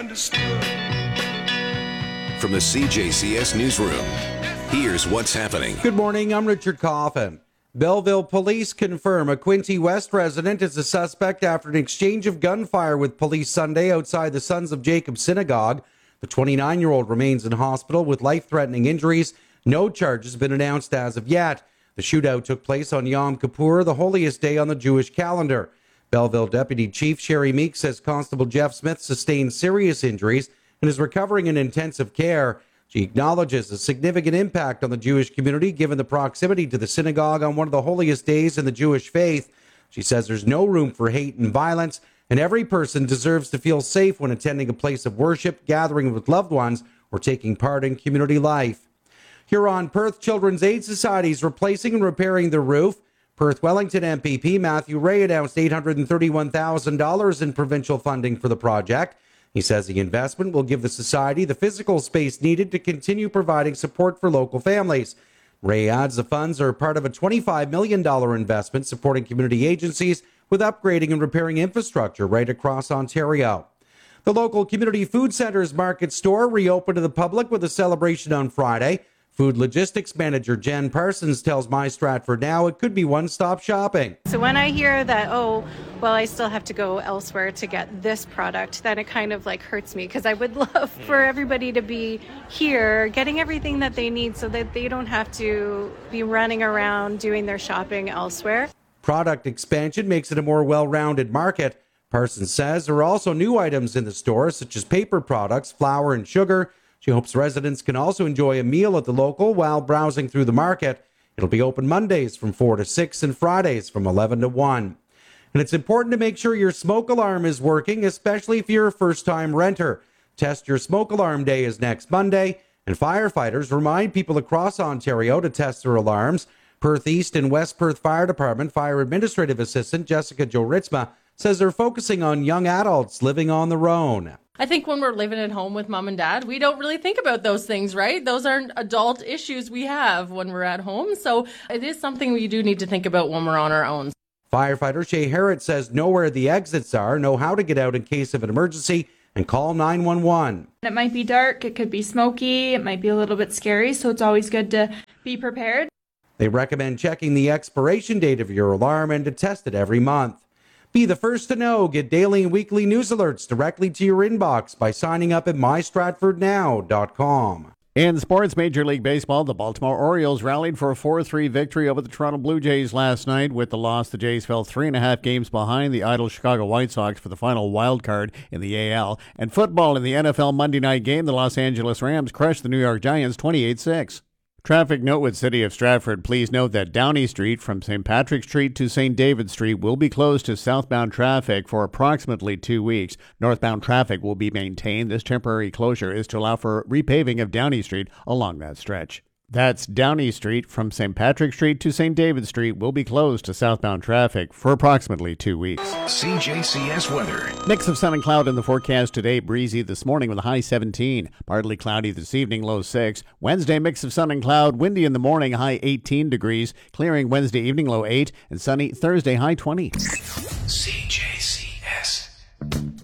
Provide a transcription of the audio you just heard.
understood. From the CJCS Newsroom, here's what's happening. Good morning, I'm Richard Coffin. Belleville police confirm a Quinte West resident is a suspect after an exchange of gunfire with police Sunday outside the Sons of Jacob Synagogue. The 29-year-old remains in hospital with life-threatening injuries. No charges have been announced as of yet. The shootout took place on Yom Kippur, the holiest day on the Jewish calendar. Belleville Deputy Chief Sherry Meek says Constable Jeff Smith sustained serious injuries and is recovering in intensive care. She acknowledges a significant impact on the Jewish community given the proximity to the synagogue on one of the holiest days in the Jewish faith. She says there's no room for hate and violence, and every person deserves to feel safe when attending a place of worship, gathering with loved ones, or taking part in community life. Huron Perth Children's Aid Society is replacing and repairing the roof. Perth Wellington MPP Matthew Ray announced $831,000 in provincial funding for the project. He says the investment will give the society the physical space needed to continue providing support for local families. Ray adds the funds are part of a $25 million investment supporting community agencies with upgrading and repairing infrastructure right across Ontario. The local community food center's market store reopened to the public with a celebration on Friday. Food logistics manager Jen Parsons tells My Stratford Now it could be one-stop shopping. So when I hear that, I still have to go elsewhere to get this product, then it kind of hurts me because I would love for everybody to be here getting everything that they need so that they don't have to be running around doing their shopping elsewhere. Product expansion makes it a more well-rounded market. Parsons says there are also new items in the store such as paper products, flour and sugar. She hopes residents can also enjoy a meal at the local while browsing through the market. It'll be open Mondays from 4 to 6 and Fridays from 11 to 1. And it's important to make sure your smoke alarm is working, especially if you're a first-time renter. Test Your Smoke Alarm Day is next Monday, and firefighters remind people across Ontario to test their alarms. Perth East and West Perth Fire Department Fire Administrative Assistant Jessica Jo Ritzma says they're focusing on young adults living on their own. I think when we're living at home with mom and dad, we don't really think about those things, right? Those aren't adult issues we have when we're at home. So it is something we do need to think about when we're on our own. Firefighter Shay Harrod says know where the exits are, know how to get out in case of an emergency, and call 911. It might be dark, it could be smoky, it might be a little bit scary, so it's always good to be prepared. They recommend checking the expiration date of your alarm and to test it every month. Be the first to know. Get daily and weekly news alerts directly to your inbox by signing up at mystratfordnow.com. In sports, Major League Baseball, the Baltimore Orioles rallied for a 4-3 victory over the Toronto Blue Jays last night. With the loss, the Jays fell 3.5 games behind the idle Chicago White Sox for the final wild card in the AL. And football in the NFL Monday night game, the Los Angeles Rams crushed the New York Giants 28-6. Traffic note with City of Stratford. Please note that Downey Street from St. Patrick Street to St. David Street will be closed to southbound traffic for approximately 2 weeks. Northbound traffic will be maintained. This temporary closure is to allow for repaving of Downey Street along that stretch. That's Downey Street from St. Patrick Street to St. David Street will be closed to southbound traffic for approximately 2 weeks. CJCS weather. Mix of sun and cloud in the forecast today. Breezy this morning with a high 17. Partly cloudy this evening, low 6. Wednesday, mix of sun and cloud. Windy in the morning, high 18 degrees. Clearing Wednesday evening, low 8. And sunny Thursday, high 20. CJCS.